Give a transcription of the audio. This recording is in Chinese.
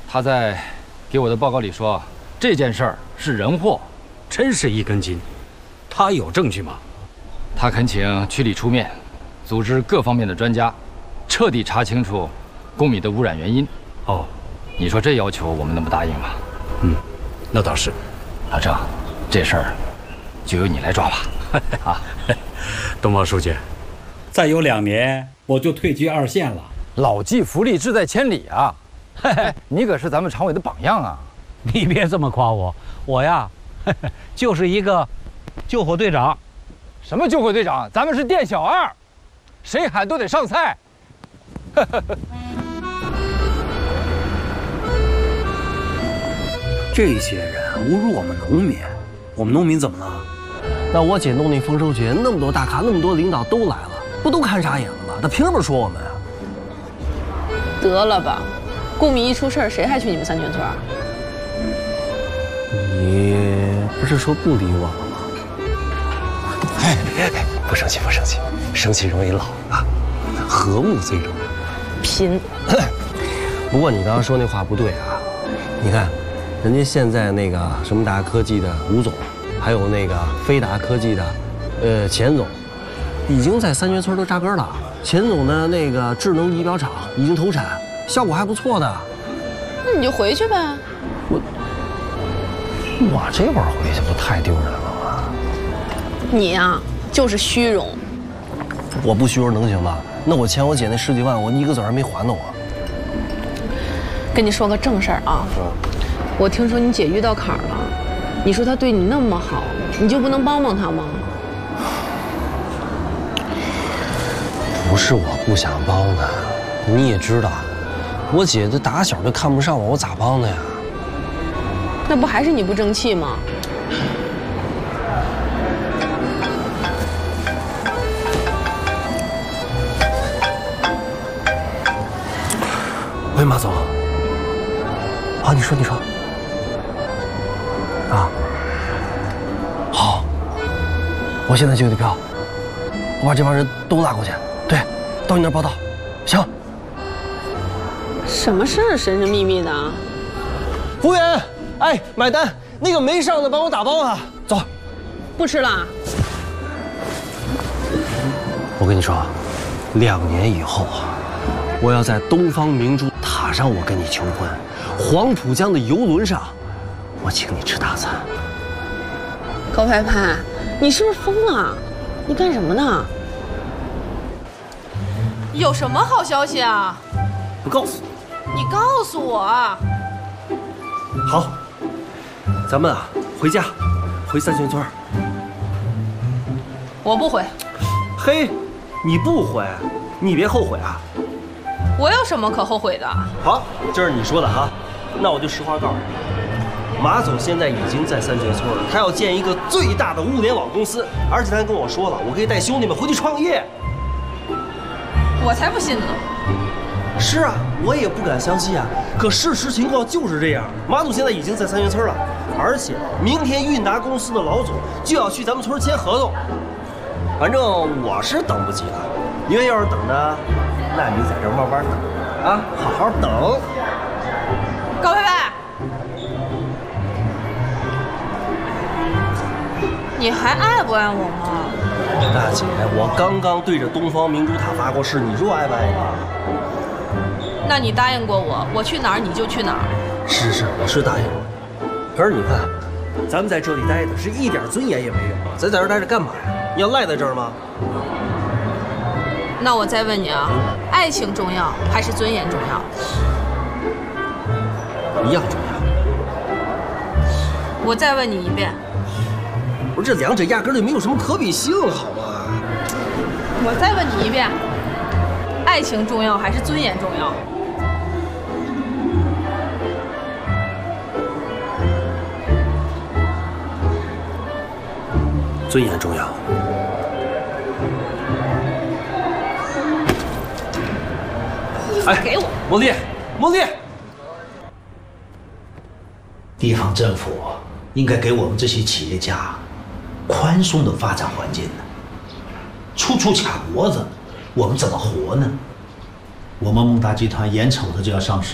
他在给我的报告里说，这件事儿是人祸， 真是一根筋。他有证据吗？ 他恳请区里出面，组织各方面的专家，彻底查清楚公米的污染原因。 哦， 你说这要求我们能不答应吗？ 那倒是。 老郑，这事儿就由你来抓吧。啊， 东方书记，再有2年我就退居2线了。 老骥伏枥，志在千里啊！嘿嘿，你可是咱们常委的榜样啊！ 你别这么夸我，我呀，就是一个救火队长。 什么救火队长？咱们是店小二，谁喊都得上菜。 这些人侮辱我们农民，我们农民怎么了？ 那我姐弄那丰收节，那么多大咖，那么多领导都来了，不都看傻眼了吗？他凭什么说我们啊？ 得了吧，公米一出事儿，谁还去你们三全村？ 你不是说不理我了吗？ 哎，不生气，不生气，生气容易老啊，和睦最重要。 贫。 不过你刚刚说那话不对啊，你看，人家现在那个什么达科技的吴总，还有那个飞达科技的钱总，已经在三全村都扎根了。钱总的那个智能仪表厂已经投产，效果还不错的。 那你就回去呗。 我这会儿回去不太丢人了吗？ 你呀，就是虚荣。 我不虚荣能行吗？那我欠我姐那10几万，我一个子儿还没还呢我。 跟你说个正事儿啊，我听说你姐遇到坎儿了，你说她对你那么好，你就不能帮帮她吗？ 不是我不想帮她，你也知道，我姐这打小就看不上我，我咋帮她呀？ 那不还是你不争气吗？ 喂，马总。啊，你说。啊，好，我现在就有票，我把这帮人都拉过去，对，到你那儿报道，行。 什么事儿神神秘秘的？ 服务员，哎，买单，那个没上的帮我打包啊，走。 不吃了。 我跟你说，2年以后啊，我要在东方明珠塔上我跟你求婚，黄浦江的游轮上，我请你吃大餐。 高拍拍，你是不是疯了？你干什么呢？有什么好消息啊？ 不告诉你。 你告诉我啊。 好，咱们啊回家，回三全村。 我不回。 嘿，你不回，你别后悔啊。 我有什么可后悔的？ 好，这是你说的哈，那我就实话告诉你，马总现在已经在三全村了，他要建一个最大的物联网公司，而且他还跟我说了，我可以带兄弟们回去创业。 我才不信呢。 是啊，我也不敢相信啊，可事实情况就是这样，马总现在已经在三全村了，而且明天韵达公司的老总就要去咱们村签合同，反正我是等不及了，因为要是等呢，那你在这慢慢等啊，好好等。 高拍拍，你还爱不爱我吗？ 大姐，我刚刚对着东方明珠塔发过誓，你说我爱不爱你？ 那你答应过我，我去哪儿你就去哪儿。 是，我是答应过你。可是你看，咱们在这里待着是一点尊严也没有，咱在这待着干嘛呀？你要赖在这儿吗？ 那我再问你啊，爱情重要还是尊严重要？ 一样重要。 我再问你一遍。 不是，这两者压根就没有什么可比性，好吗？ 我再问你一遍，爱情重要还是尊严重要？ 尊严重要。 哎，给我茉莉， 地方政府应该给我们这些企业家宽松的发展环境呢，处处卡脖子，我们怎么活呢？我们孟达集团眼瞅着就要上市。